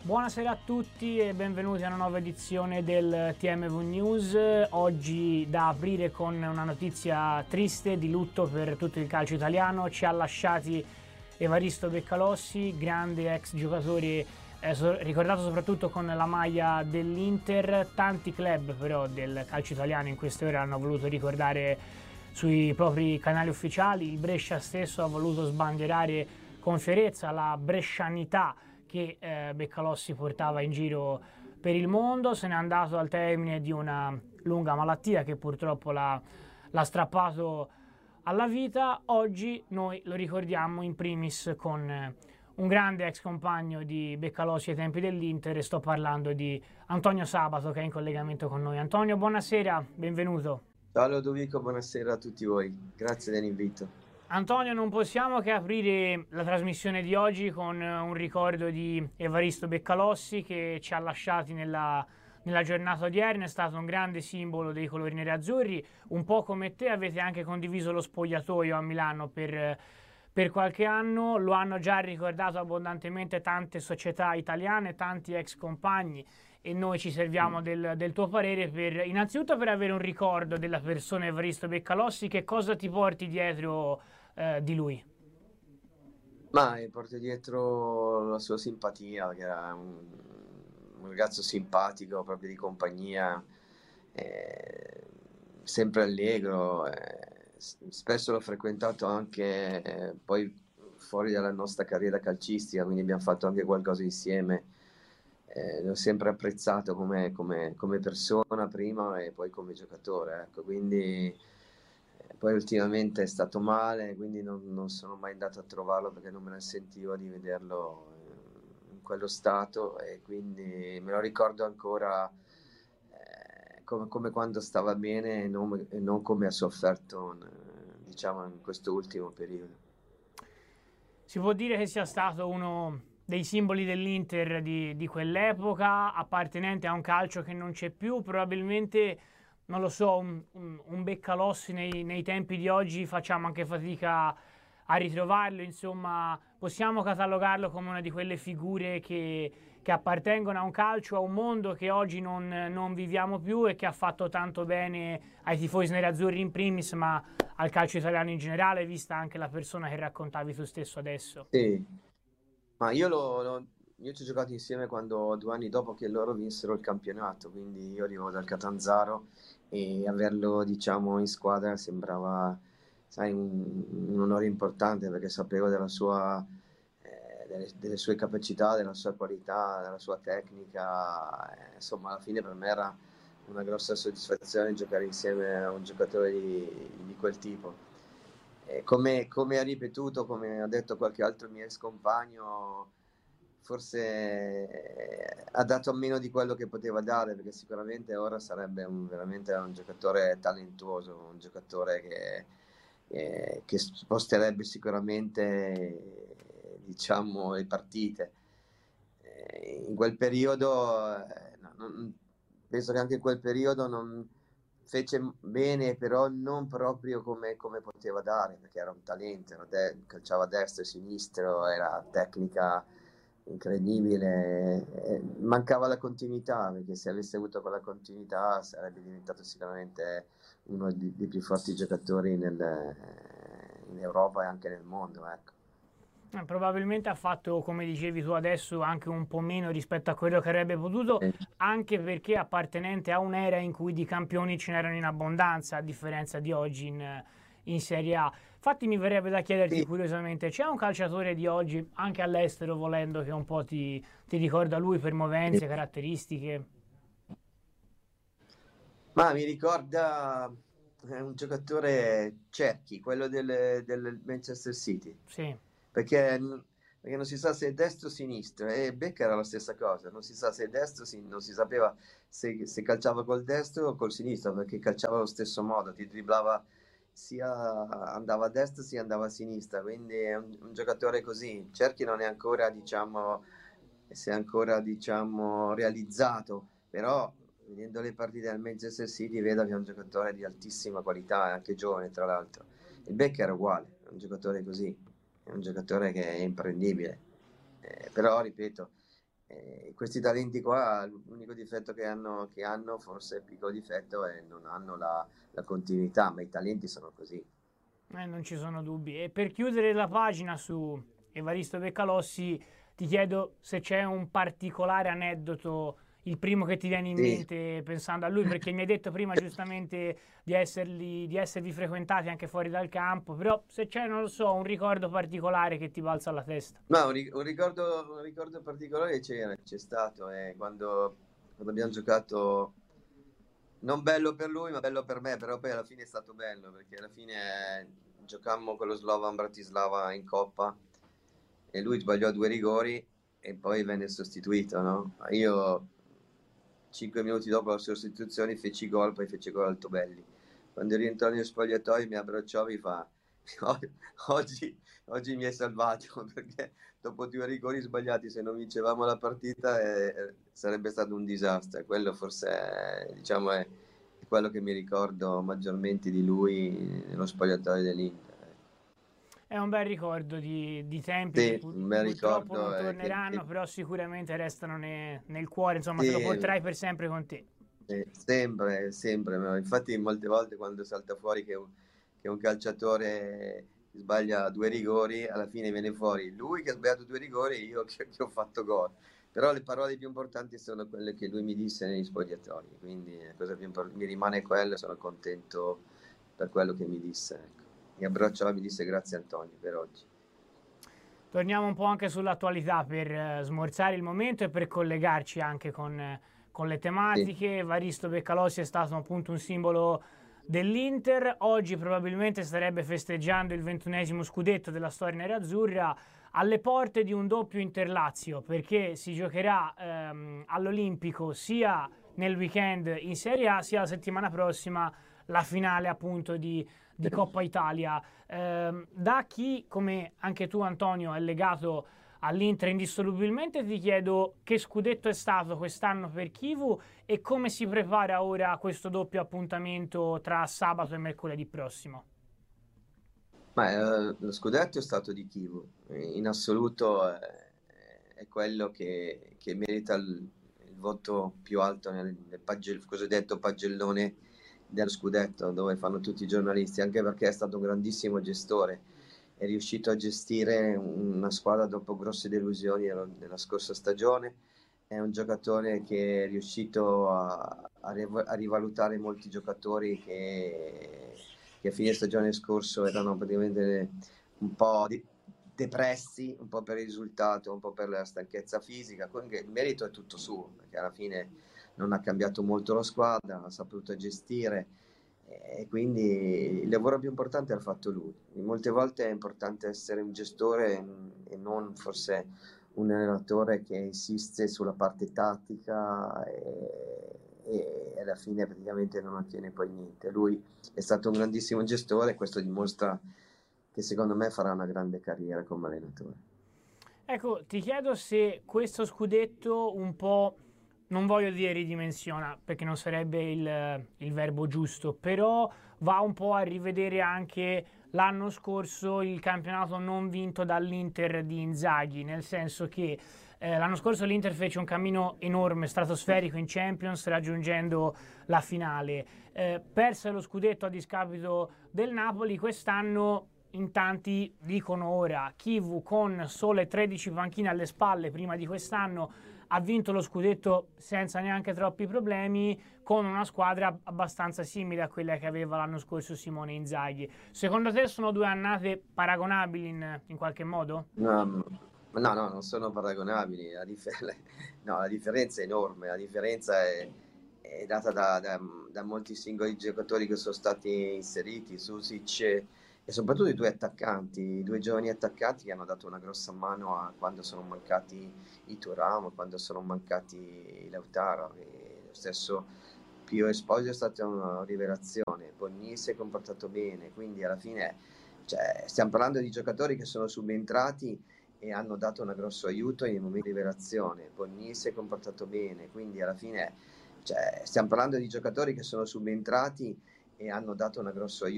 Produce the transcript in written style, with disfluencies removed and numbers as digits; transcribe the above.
Buonasera a tutti e benvenuti a una nuova edizione del TMV News. Oggi da aprire con una notizia triste di lutto per tutto il calcio italiano. Ci ha lasciati Evaristo Beccalossi, grande ex giocatore ricordato soprattutto con la maglia dell'Inter. Tanti club però del calcio italiano in queste ore hanno voluto ricordare sui propri canali ufficiali. Il Brescia stesso ha voluto sbandierare con fierezza la brescianità che Beccalossi portava in giro per il mondo. Se n'è andato al termine di una lunga malattia che purtroppo l'ha strappato alla vita. Oggi noi lo ricordiamo in primis con un grande ex compagno di Beccalossi ai tempi dell'Inter, e sto parlando di Antonio Sabato, che è in collegamento con noi. Antonio, buonasera, benvenuto. Ciao Ludovico, buonasera a tutti voi, grazie dell'invito. Antonio, non possiamo che aprire la trasmissione di oggi con un ricordo di Evaristo Beccalossi, che ci ha lasciati nella giornata odierna. È stato un grande simbolo dei colori nerazzurri. Un po' come te avete anche condiviso lo spogliatoio a Milano per qualche anno. Lo hanno già ricordato abbondantemente tante società italiane, tanti ex compagni, e noi ci serviamo del tuo parere innanzitutto per avere un ricordo della persona Evaristo Beccalossi. Che cosa ti porti dietro di lui? Ma porto dietro la sua simpatia, perché era un ragazzo simpatico, proprio di compagnia, sempre allegro. Spesso l'ho frequentato anche poi fuori dalla nostra carriera calcistica, quindi abbiamo fatto anche qualcosa insieme. L'ho sempre apprezzato come persona prima e poi come giocatore, ecco. Quindi poi ultimamente è stato male, quindi non sono mai andato a trovarlo perché non me ne sentivo di vederlo in quello stato, e quindi me lo ricordo ancora come quando stava bene e non come ha sofferto, diciamo, in questo ultimo periodo. Si può dire che sia stato uno dei simboli dell'Inter di quell'epoca, appartenente a un calcio che non c'è più. Probabilmente, non lo so, un Beccalossi nei tempi di oggi facciamo anche fatica a ritrovarlo. Insomma, possiamo catalogarlo come una di quelle figure che appartengono a un calcio, a un mondo che oggi non viviamo più, e che ha fatto tanto bene ai tifosi nerazzurri in primis, ma al calcio italiano in generale, vista anche la persona che raccontavi tu stesso adesso. Sì, ma io ci ho giocato insieme quando 2 anni dopo che loro vinsero il campionato, quindi io arrivo dal Catanzaro e averlo, diciamo, in squadra sembrava, sai, un onore importante, perché sapevo delle sue capacità, della sua qualità, della sua tecnica. Insomma, alla fine per me era una grossa soddisfazione giocare insieme a un giocatore di quel tipo. Come ha ripetuto, come ha detto qualche altro mio ex compagno, forse ha dato meno di quello che poteva dare, perché sicuramente ora sarebbe veramente un giocatore talentuoso, un giocatore che sposterebbe sicuramente, diciamo, le partite. In quel periodo, penso che anche in quel periodo non fece bene, però non proprio come poteva dare, perché era un talento, calciava a destra e a sinistro, era tecnica incredibile. Mancava la continuità, perché se avesse avuto quella continuità sarebbe diventato sicuramente uno dei più forti giocatori in Europa e anche nel mondo, ecco. Probabilmente ha fatto, come dicevi tu adesso, anche un po' meno rispetto a quello che avrebbe potuto, anche perché appartenente a un'era in cui di campioni ce n'erano in abbondanza, a differenza di oggi in Serie A. Infatti mi verrebbe da chiederti Sì, curiosamente, c'è un calciatore di oggi, anche all'estero volendo, che un po' ti ricorda lui per movenze, caratteristiche? ma mi ricorda un giocatore Cerchi, quello del Manchester City, Sì. perché, perché non si sa se è destro o sinistro, e Becca era la stessa cosa, non si sa se è destro, non si sapeva se calciava col destro o col sinistro, perché calciava allo stesso modo, ti dribblava, sia andava a destra sia andava a sinistra, quindi è un giocatore così. Cerchi non è ancora, diciamo, si è ancora, diciamo, realizzato, però vedendo le partite del Manchester City vedo che è un giocatore di altissima qualità, è anche giovane tra l'altro. Il Becker è uguale, è un giocatore così, è un giocatore che è imprendibile. Però ripeto, Questi talenti qua, l'unico difetto che hanno, forse il piccolo difetto, è non hanno la continuità, ma i talenti sono così. Non ci sono dubbi. E per chiudere la pagina su Evaristo Beccalossi, ti chiedo se c'è un particolare aneddoto, il primo che ti viene in Sì, mente pensando a lui, perché mi hai detto prima giustamente di esservi frequentati anche fuori dal campo, però se c'è, non lo so, un ricordo particolare che ti balza alla testa. ma un ricordo particolare c'è stato, quando abbiamo giocato, non bello per lui, ma bello per me, però poi alla fine è stato bello, perché alla fine giocammo con lo Slovan Bratislava in Coppa e lui sbagliò 2 rigori e poi venne sostituito, no? Io 5 minuti dopo la sostituzione feci gol, poi fece gol Altobelli. Quando rientrò nello spogliatoio mi abbracciò e mi fa: "O- oggi, oggi mi hai salvato", perché dopo 2 rigori sbagliati, se non vincevamo la partita, sarebbe stato un disastro. Quello forse diciamo, è quello che mi ricordo maggiormente di lui nello spogliatoio dell'Inter. È un bel ricordo di tempi che Sì, un bel purtroppo non ricordo, torneranno, però sicuramente restano nel cuore, insomma, te lo sì, porterai per sempre con te. sempre, sempre. Ma infatti molte volte quando salta fuori che un calciatore sbaglia 2 rigori, alla fine viene fuori lui che ha sbagliato 2 rigori e io che ho fatto gol. Però le parole più importanti sono quelle che lui mi disse negli spogliatoi, quindi la cosa più mi rimane quello, sono contento per quello che mi disse. Ecco. Mi abbracciò e mi disse: "Grazie Antonio per oggi". Torniamo un po' anche sull'attualità per smorzare il momento e per collegarci anche con le Sì, tematiche. Evaristo Beccalossi è stato appunto un simbolo dell'Inter, oggi probabilmente starebbe festeggiando il 21esimo scudetto della storia nerazzurra alle porte di un doppio Interlazio, perché si giocherà all'Olimpico sia nel weekend in Serie A sia la settimana prossima la finale appunto di sì. Coppa Italia. Da chi, come anche tu Antonio, è legato all'Inter indissolubilmente, ti chiedo che scudetto è stato quest'anno per Chivu e come si prepara ora questo doppio appuntamento tra sabato e mercoledì prossimo. Ma lo scudetto è stato di Chivu, in assoluto è quello che merita il voto più alto nel cosiddetto pagellone dello scudetto, dove fanno tutti i giornalisti, anche perché è stato un grandissimo gestore, è riuscito a gestire una squadra dopo grosse delusioni della scorsa stagione, è un giocatore che è riuscito a rivalutare molti giocatori che a fine stagione scorso erano praticamente un po' depressi, un po' per il risultato, un po' per la stanchezza fisica. Quindi il merito è tutto suo, perché alla fine non ha cambiato molto la squadra, ha saputo gestire e quindi il lavoro più importante l'ha fatto lui. Molte volte è importante essere un gestore e non forse un allenatore che insiste sulla parte tattica e alla fine praticamente non ottiene poi niente. Lui è stato un grandissimo gestore e questo dimostra che secondo me farà una grande carriera come allenatore. Ecco, ti chiedo se questo scudetto un po', non voglio dire ridimensiona, perché non sarebbe il verbo giusto, però va un po' a rivedere anche l'anno scorso il campionato non vinto dall'Inter di Inzaghi, nel senso che l'anno scorso l'Inter fece un cammino enorme, stratosferico in Champions, raggiungendo la finale. Perse lo scudetto a discapito del Napoli, quest'anno in tanti dicono ora Chivu con sole 13 panchine alle spalle prima di quest'anno ha vinto lo scudetto senza neanche troppi problemi con una squadra abbastanza simile a quella che aveva l'anno scorso Simone Inzaghi. Secondo te sono due annate paragonabili in qualche modo? No, no, no, non sono paragonabili. No, la differenza è enorme. La differenza è data da molti singoli giocatori che sono stati inseriti, Susic e soprattutto i due giovani attaccanti che hanno dato una grossa mano quando sono mancati i Thuram, quando sono mancati i Lautaro. E lo stesso Pio Esposito è stata una rivelazione. Bonni si è comportato bene, quindi alla fine, cioè, stiamo parlando di giocatori che sono subentrati e hanno dato un grosso aiuto nei momenti di rivelazione. Bonni si è comportato bene, quindi alla fine, cioè, stiamo parlando di giocatori che sono subentrati e hanno dato un grosso aiuto